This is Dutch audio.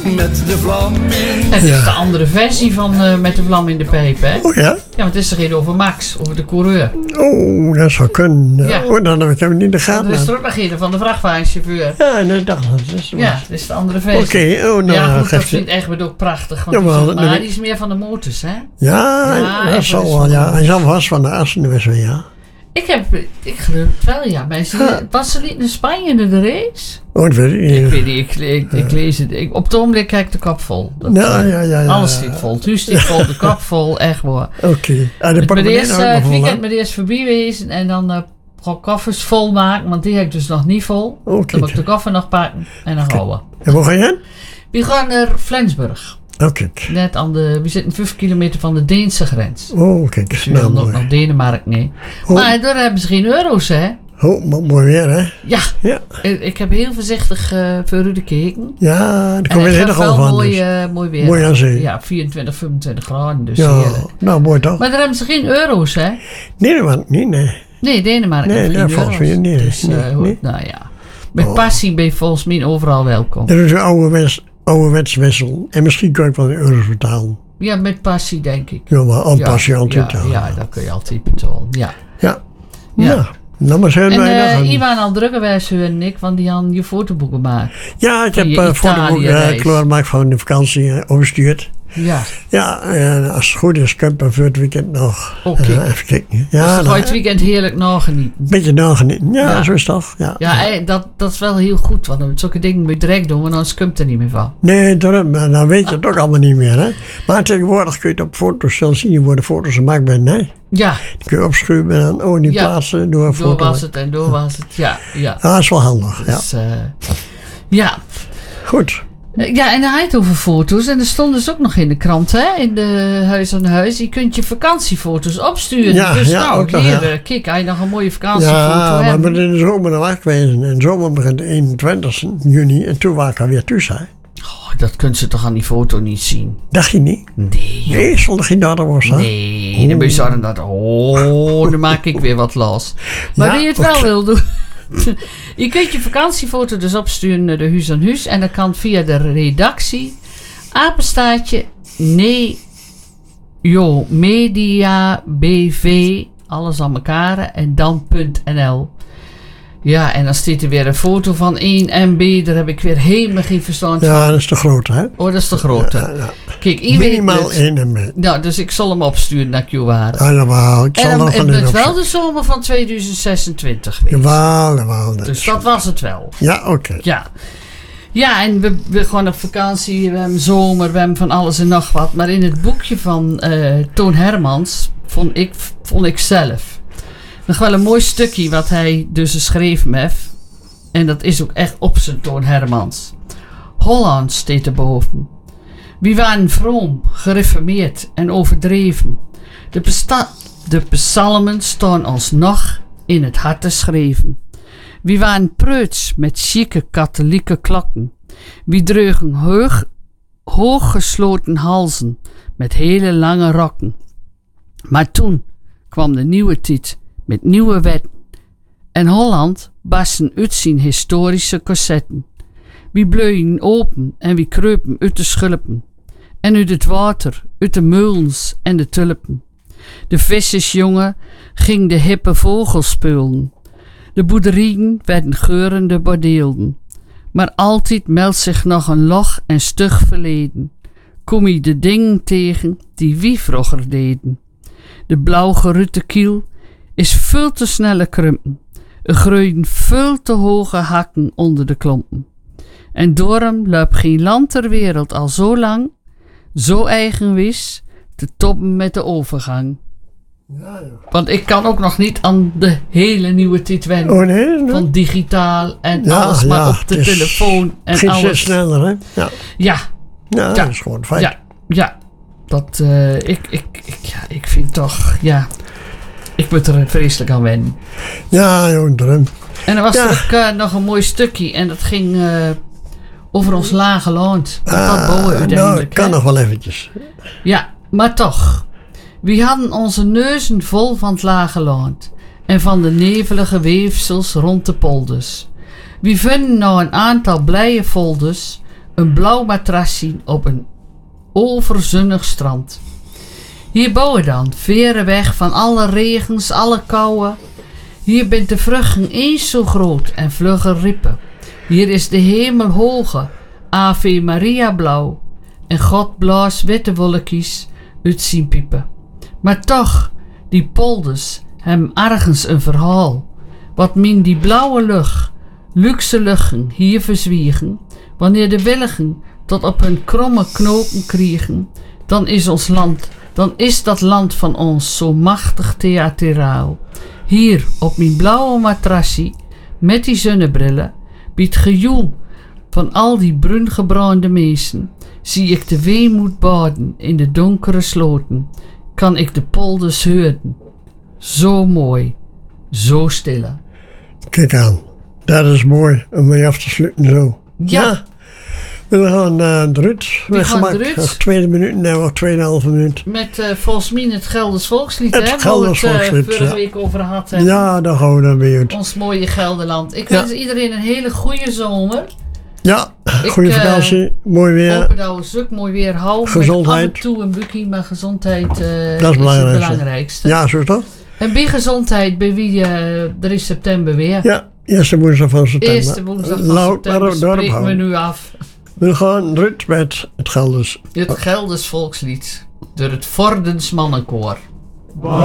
met de vlam in. Het is de andere versie van Met de vlam in de pijp, hè? Oh ja? Ja, want het is er geen over Max, over de coureur. Oh, dat zou kunnen. Ja. Oh, dan heb ik hem niet in de gaten. Er is er ook nog een van de vrachtwagenchauffeur. Ja, nee, dat is Ja, dat is de andere versie. Oké, oh, nou, ja, goed, dat geef je- vindt Egbert ook prachtig. Want Jawel, maar die is meer van de motors, hè? Ja, Ja, dat Egbert zal is wel, van- ja. Hij zal vast van de Assenwissel, ja. Ik geloof het wel, ja. Maar was ze niet in Spanje in de race? Oh, dat weet ik niet. Ik weet niet, ik lees het. Op het ogenblik kijk ik de kap vol. Dat, Ja. Alles stiet vol. Het huis stiet vol, de kap vol, echt hoor. Oké. En de Het portemonnee ook nog het vol, weekend hè? met eerst voorbij wezen en dan gewoon koffers vol maken, want die heb ik dus nog niet vol. Oké. Dan moet ik de koffer nog pakken en dan gaan we. En waar ga je heen? We gaan naar Flensburg. Oh, kijk. Net we zitten 5 kilometer van de Deense grens. Oh, kijk. Dus we Nou, willen ook mooi. nog Denemarken, nee. Oh. Maar daar hebben ze geen euro's, hè? Oh, mooi weer, hè? Ja, Ja. ik heb heel voorzichtig voor u gekeken. Ja, daar En kom je het er gaat nog wel van. mooi, Dus. mooi weer. Mooi aan zee. Ja, 24, 25 graden, dus Ja, heerlijk. nou, mooi toch? Maar daar hebben ze geen euro's, hè? Nederland niet, nee. Nee, Denemarken Nee, heeft nee, geen volgens euro's. mij niet. Dus, Nee, goed, nee. nou ja. Met Oh. passie ben je volgens mij overal welkom. Dat is een ouderwets wissel. En misschien kan ik wel een euro's betalen. Ja, met passie denk ik. Ja, maar aanpassen je altijd ja, aan. ja, dat kun je altijd betalen. Ja. Ja. Ja. Ja. Nou, maar zijn En wij nog een- Iwan al drukkenwijs en ik, want die hadden je fotoboeken gemaakt. Ja, ik van heb je voor de boek Italië-reis. klaargemaakt van de vakantie overstuurd. Ja. Ja, als het goed is, kan ik voor het weekend nog Oké. even kijken. Dus Ja, dan ga je het weekend heerlijk nagenieten. een beetje nagenieten. Ja, Ja. zo is dat. Ja. Ja, dat is wel heel goed, want zulke dingen moet je direct doen, want anders komt er niet meer van. Nee, dan weet je het ook allemaal niet meer. Hè? Maar tegenwoordig kun je het op foto's zelf zien. Worden foto's gemaakt bij nee. Ja, Die kun je opschuiven en dan die Ja. plaatsen door een door foto. was het en door was het. Ja, ja. Ja, dat is wel handig. Ja. Dus, ja. Goed. Ja, en hij had over foto's. En er stond dus ook nog in de krant, hè? In de Huis aan Huis. Je kunt je vakantiefoto's opsturen. Ja, dus ja, nou, ook nog, hier, ja. kijk, hij nog een mooie vakantiefoto Ja, maar hebben. we in de zomer nog wegwezen. In de zomer begint de 21 juni. En toen waren ik alweer thuis. Hè? Oh, dat kunt ze toch aan die foto niet zien? Dacht je niet? Nee, joh. Nee, zonder geen dader was dat. Nee, dan ben je zo aan dat. Oh, dan maak ik weer wat los. Maar Ja, wie het wel oké. wil doen. Je kunt je vakantiefoto dus opsturen naar de Huis aan Huis. En dat kan via de redactie. Apenstaartje. Nee. Jo, Media BV. Alles aan elkaar. En dan.nl. Ja, en dan staat er weer een foto van 1 MB. Daar heb ik weer helemaal geen verstand van. Ja, dat is te groot, hè? Oh, dat is de grote. Ja. Kijk, hier weet ik Minimaal het. 1 MB. Nou, dus ik zal hem opsturen naar Q-waarde. Jawel, ik zal En er dan van is in het wel opzetten. de zomer van 2026 geweest. Jawel. Dus dat was het wel. Ja, oké. Ja. Ja, en we gaan op vakantie, we hebben zomer, we hebben van alles en nog wat. Maar in het boekje van Toon Hermans vond ik zelf nog wel een mooi stukje wat hij dus geschreven heeft. En dat is ook echt op zijn Toon Hermans. Holland steekt erboven. Wie waren vroom, gereformeerd en overdreven. De psalmen staan ons nog in het hart geschreven. Wie waren preuts met chique katholieke klokken. Wie dreugen hooggesloten halzen met hele lange rokken. Maar toen kwam de nieuwe tijd met nieuwe wetten. En Holland barsten uit zijn historische corsetten. Wie bleuien open en wie kreupen uit de schulpen. En uit het water, uit de meulens en de tulpen. De vissersjongen ging de hippe vogels speulen. De boerderijen werden geurende bordeelden. Maar altijd meldt zich nog een log en stug verleden. Kom je de dingen tegen die wie vroeger deden. De blauwgerutte kiel is veel te snelle krumpen. Er groeien veel te hoge hakken onder de klompen. En daarom loopt geen land ter wereld al zo lang, zo eigenwijs, te toppen met de overgang. Ja. Want ik kan ook nog niet aan de hele nieuwe tijd wennen. Oh nee? Van digitaal en Ja, alles maar ja, op de het is- telefoon en Ging steeds alles. sneller, hè? Ja. Ja, Ja, Ja. dat is gewoon fijn. ja. Dat, ik vind toch, ja. Ik moet er vreselijk aan wennen. Ja, joh, drum. En er was Ja. ook nog een mooi stukje en dat ging over ons lage land. Dat bouwen Nou, uiteindelijk. kan hè? nog wel eventjes. Ja, maar toch. We hadden onze neuzen vol van het lage land en van de nevelige weefsels rond de polders. We vinden nou een aantal blije folders een blauw matras zien op een overzonnig strand. Hier bouwen dan, veren weg van alle regens, alle kouwen. Hier bent de vruchten eens zo groot en vlugger riepen. Hier is de hemel hoge, Ave Maria blauw. En God blaast witte wolkjes uit zijn piepen. Maar toch, die polders hem ergens een verhaal. Wat min die blauwe lucht, luxe luchten hier verzwiegen. Wanneer de willigen tot op hun kromme knopen kriegen, dan is dat land van ons zo machtig theatraal. Hier op mijn blauwe matrassie, met die zonnebrillen, biedt gejoel van al die bruingebrande meesten, zie ik de weemoed baden in de donkere sloten, kan ik de polders horen. Zo mooi, zo stille. Kijk aan, dat is mooi om mee af te sluiten zo. Ja. We gaan de Rut. We gaan de Rut. Nog 2 minuten, nee, nog 2,5 minuut. Met volgens mij het Gelders volkslied, Het hè? Gelders volkslied, vorige ja. week over had hebben. Ja, daar gaan we dan weer uit. Ons mooie Gelderland. Ik Ja. wens iedereen een hele goede zomer. Ja, goede vakantie, mooi weer. Hopen dat we zulk mooi weer houden. Gezondheid. Met af en toe een bukkie, maar gezondheid Dat is is het het belangrijkste. belangrijkste. Ja, zo is dat. En bij gezondheid, bij wie er is september weer. Ja, eerste woensdag van september. Eerste woensdag van Laat september maar daarop spreken we houden. nu af. We gaan Rut met het Gelders. Het Gelders volkslied door het Vordens Mannenkoor.